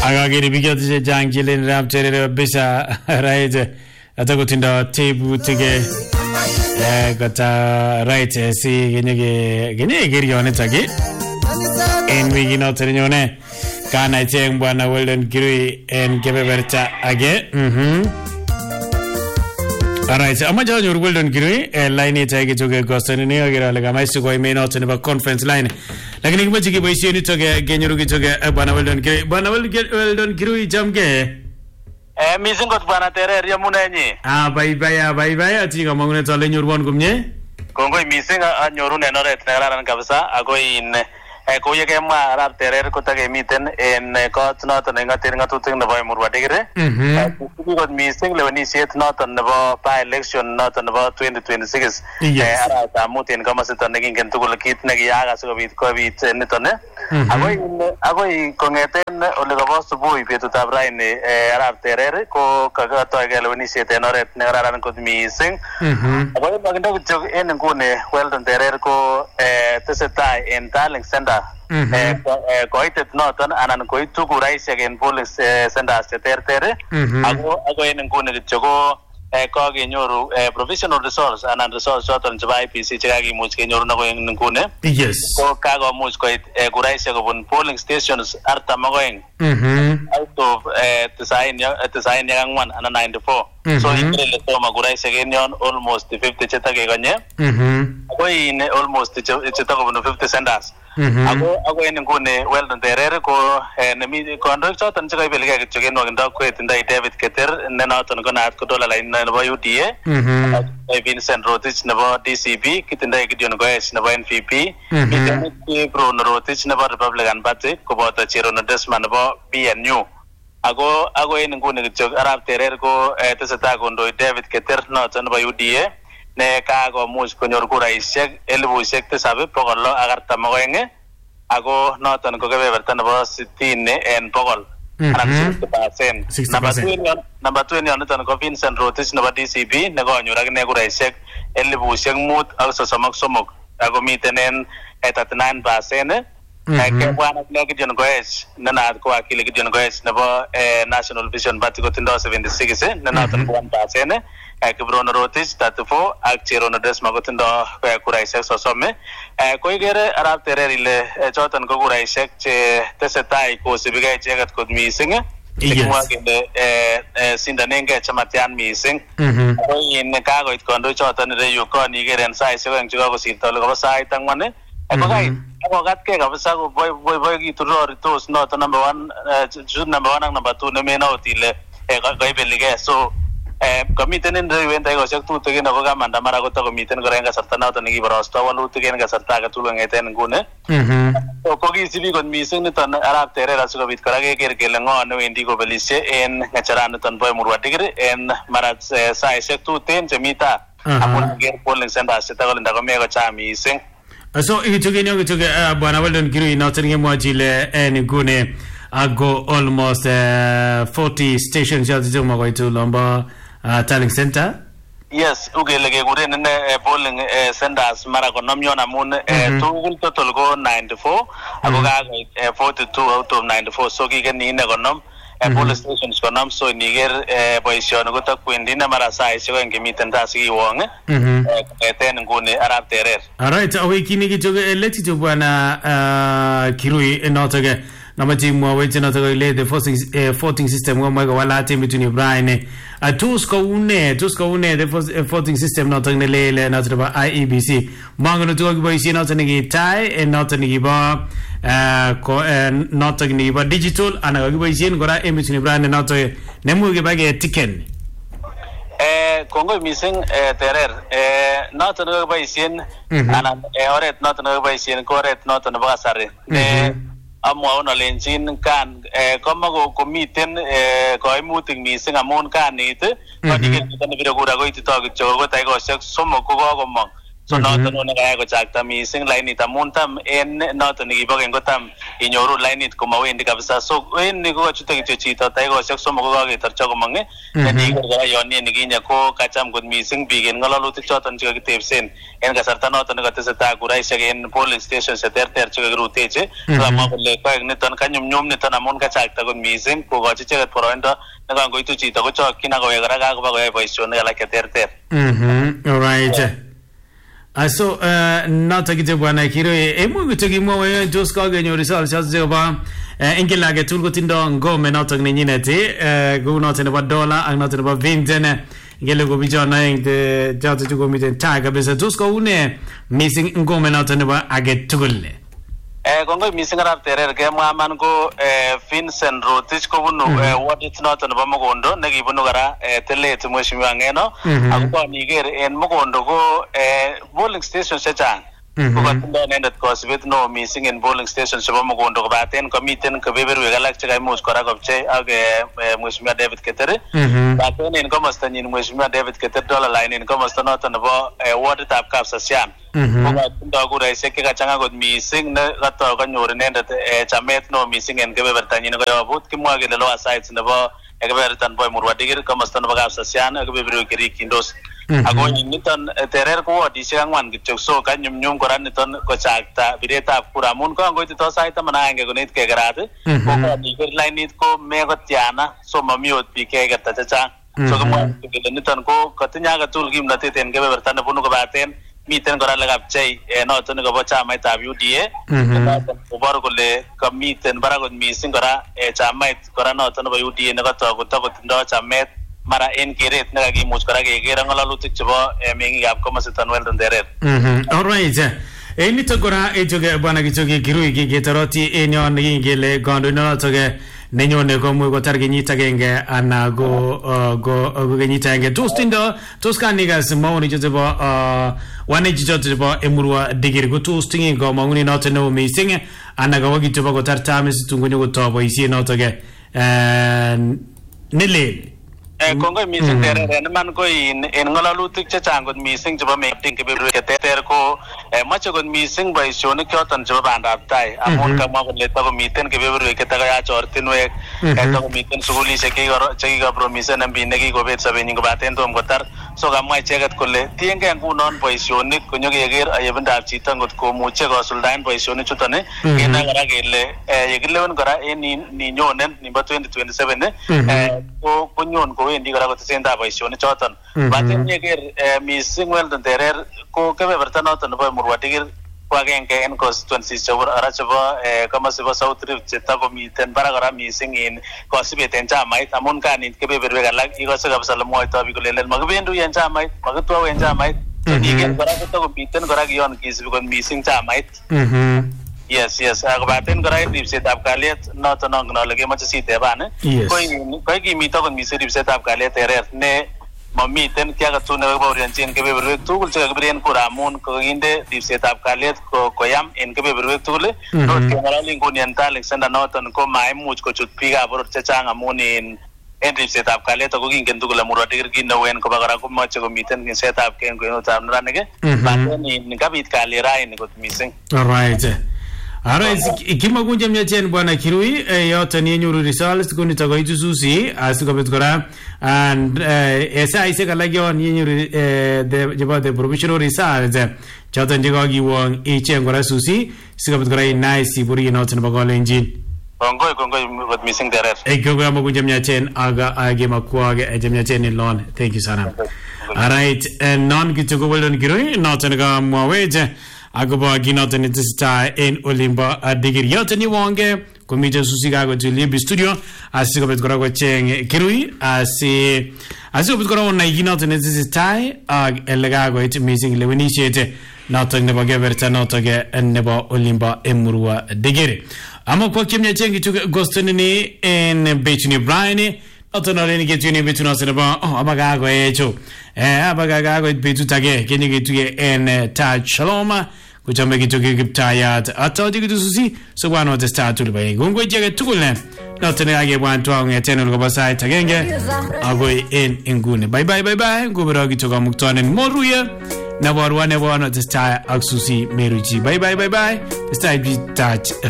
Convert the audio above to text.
Agagiri bigote jangilin raptere bisa right atakotinda tebutige kata right si genye gerione tage en wigino ternyone kana cheng bwana Weldon Kirui en kebeberta age alright amaja nyoru Weldon Kirui line tage toge gostani ne agira lega maisu ko email out ne conference line lakini kibachi kiboisi ni toge genyoru kitoge bwana Weldon Kirui bwana Weldon Kirui jamge misingot bwana Terer yamunenyi bye ati kama ngune tole nyorwon kumye kongoi mising anyoru nenoret nekararan kabisa agoi in ko ye kemwa arap Terer kotage miten en kot noton nengater ngatutik nebo Murwadegere kot mising lewenisiet noton nebo by election noton nebo 2026 arap amuten komasiton nekingen tugul kit nekiyaak asikobit kobit niton agoi kongeten ole kabo subui betutab raini arap Terer ko kakatoige lewenisiet en oret nekararan kot mising agoi makindo kityo en nguni Weldon Terer ko tesetai en Darling Center koitet noton anan koitu kuraisiek en polling centers cheterter ako en nguni kityo ko kakenyoru provisional results anan results choton chebo IPC chekakimuch kenyoru nako en nguni ko kakomuch koit kuraisiek kobun polling stations 42 out of 94 anan 94 so ingele toma kuraisiek en yon almost 50 chetakekonye ako in almost chetakobun 50 centers ako en nguni Weldon Terer ko nemi kondoik choton chekaibelgei kityo en wakindo kwetindoi David Keter ne noton ko naat ko dola line nebo UDA Vincent Rotich nebo DCP kitindoi Gideon Koech nebo NPP kitindoi Bruno Rotich nebo Republican Party koboto Cherono Desmond nebo PNU ako en nguni kityo arap Terer ko tesetai kondoi David Keter noton nebo UDA ne kakomuch konyor kuraisiek 7,642 ako noton ko kebeberta nebo 60 en bogol anan 60%. Number 2 niton ko Vincent Rotich nebo DCP ne konyor akine kuraisiek 5,033 ako miten en 39%. Kebwana kile Gideon Koech ne naat ko akili Gideon Koech nebo National Vision Party kotindo 76 ne noton ko 1%. Kibrono Rotich 34 ak Cherono Desmond kotindo kuraisiek 30. Ko igere arap Terer ile choton ko kuraisiek che tesetai kosibigei icheket kot mising kimwa kele sindanengei chamatian mising ko in kakoit kondoik choton ireyu konigere en saisiek oeng chekakosirto ole kobo sait 4 ko kai akokatkei kabisa boiboikitu roritos noton number 1 ak number 2 nemenot ile kaibeligei so komiten en rewen daigosiek tutigin ako kamanda mara kotakomiten kora en kasarta noton nekiborosto walutik en kasarta agetugul kong'eten nguni ko kisibi kot mising niton arap Terer asikobit kora keker kele ng'o newendi kobelisie en ng'echeraniton bo Murwadegere en mara saisiek tuten chemi taa amun ker polling centers chetakolinda komie kochang mising so ikichoke bwana Weldon Kirui noton ngemwochi ile en nguni ago almost 40 stations yatijoma koitu lomba Darling Center. Yes, ugele kekuren ine polling centers mara konomyon amun tugul total ko 94 ako kakoit 42 out of 94 so kikeni ine konom polling stations konom so iniker boisioni kotakwendi ine mara saisiek oeng chemiten taa sikiwong kong'eten nguni arap Terer. Alright, awekini kichoke letito bwana Kirui notoke namachi mwaweche notoke ile the voting system ngomwe kawalati between Brian tos kaune the voting system notoke nelele notoke ba IEBC mangono tuko kiboisie notoke nekitai notoke nekibo notoke nekibo digital ana kiboisie kora between Brian notoke nemuge bage ticken kongoi mising Terer noton nekiboisien anan oret noton nekiboisien ko oret noton nebo kasari amwaun alenjin kan komiten koimutik mising amun kanit koniker chito nebire kura koitito kityo ko daikosiek 3 ko kokomong so noton ne kaya ko chakta mising line it amun tam en noton nikibogen ko tam inyoru line it komawendi kabisa so en ni ko chute kityo chito tai ko shek somo ko kaketorcho komange ne ko yoni nikinya ko kacham kot mising bigen ngalalutik choton chekakitebsen en kasarta noton nekateseta kuraishek en polling station cheterter chekakiruteche so amwa kole koek niton kanyumnyum niton amun kachakta kot mising kokochi icheket boroindo nekangoitu chito kochokyin akowek kora kakoba koyai boisionik alak cheterter. Alright. So noto kityo bwana Kirui emu tukimwoe tos kakenyor results chebo ingila age tugul kotindo ngome noto nenyinet kou noto nebo dola ak noto nebo Vinten ngele ko bijona ing joto tukomiten tag kabisa tos koune missing ngome noto nebo age tugul. Kongoi mising arap terer kemwa man ko Vincent Rotich kobunu wadit noton nebo Mogondo nekibunu kora telet mheshimiwa Ngeno akobo niger en Mogondo ko polling stations chechang kokatindo inendet kosibet no mising en polling stations chebo Mogondo kobaten komiten kebeberwek alak chekaimuch kora kopchei ak mheshimiwa David Keter baten en komostanyin mheshimiwa David Keter dollar line en komosta noton nebo waditab Kapsasian kokatindo kuraishek chekachanga kot mising ne kato kanyor inendet chamet no mising en kebebertanyin koyobut kimwa kele lower sides nebo kebebertan boy Murwadikir komosta nebo Kapsasian ak kebeberwek cherikindos ako niton terer ko wadishek angwan kityo so kanyumnyum kora niton kochakta biretab kura amun kangoitito sait 11 konit kekerat ko Murwadikir lineit ko mekotiana so mami ot biik kekerta chechang so kimwa kele niton ko katinya katul kimnatet en kebebertan nebunu kobaten miten kora lekapchei noton nekobo chamaitab UDA noton koboru kole kamiten barakot mising kora chamait kora noton nebo UDA nekatoku kotakotindo chamet mara en keret nekakimuch kora keker ngalalutik chebo meng'ikab komositon Weldon Terer. Alright. Nito kora echoke bwana Kichoge Kirui ketoroti en yon kele kandoindonotok nenyone komuch kotar kenyit agenge ana go kenyit agenge tos kanikas maoni chebo wananchi choto chebo Emurua Dikir ko tos tingi komang'unet noton neo mising ana kawo kityo bo kotar tamis tungonyo koto boisiet notok nelel. Kongoi mising terer en iman ko en ngalalutik chechang kot mising chebo meeting kebeberwek cheterter ko mache kot mising boisionik choton chebo bandab tai amun kamwa kole takomiten kebeberwek chetakayach ortinwek takomiten sukulishek chekikapromisen MP nekikobet sobenyin kobaten tom kotar so kamwa icheket kole tiengei ngunon boisionik konyokeker ayebindab chito ngot komuche kosuldaen boisionik chuton kenai kora kele yekilewen kora en ninyonen nimbo 2027 konyon kowendi kora kotesentai boisionik choton baten yeker mising Weldon Terer ko kebeberta noton nebo Emurua Dikir ko agenge en constituencies chebo komosibo South Rift chetakomiten barak kora mising en kosibet en chamait amun kanit kebeberwek alak ikose kabisa lemwoitoi biik kolelen makibendu en chamait makitwou en chamait iker kora kotakomiten kora kiyon kisibi kot mising chamait. Yes. Kobaten kora en ripsetab kalyet noton ongen ale kemoche siteban ko kimito kot mising ripsetab kalyet terer ne mamiten ki agetugul nekakibaorionjin kebeberwek tugul chekakibiren kura amun kokinde ripsetab kalyet koyam en kebeberwek tugul not keng'ololi nguni en Alexander noton ko maimuch kochut biikab boror chechang amun en ripsetab kalyet ako kingen tugul Emurua Dikir kit neu en koba kora komoche komiten kinsetab kei en kwenutab neranik baten kabit kalyet raini kot mising. Alright. Kimakunja mnyachen bwana Kirui yote ni nyuru results kunita kwa itu susi asikobet kora and esa iseka lagyo ni nyuru the provisional results chata ndiga giwon ichen kora susi sikobet kora nice buri note na bagole engine kongoi with missing Terer kongoi makunja mnyachen aga age makwage mnyachen lon thank you sana. Alright non kitoko Weldon Kirui note nga mwaweje agoba ginote netesita en Olimba Dikir yote ni wonge komite susika go libi studio asikobet kora ko cheng Kirui asikobet kora on ginote netesita ag elega go it missing lewenishete noton nebo geberta notoge nebo Olimba Emurua Dikir amo kwa kimya chengi tu gostoni en Betuni Brian otonore ni getuni betuna seba abaga go echo abaga go betutage kenye getuye en Taj Shalom kuchamba kitoke kiptayat atodi kitususi so bwana wote start tulibaye ngongwe jege tukule notene age bwantu wangu tena luko basai tagenge agoi en ingune bye ngubira kitoka muktane moruye na borwa ne bono testai ak Susi Meruchi. Bye bye. Testai bi Touch